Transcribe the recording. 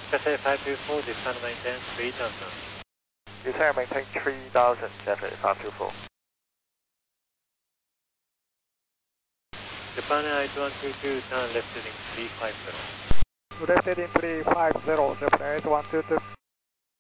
Cathay 524, descend maintain 3000. Descend maintain 3000, Cathay 524. Japan Airlines 122, turn left heading 350. Left heading 350, Japan Airlines 122.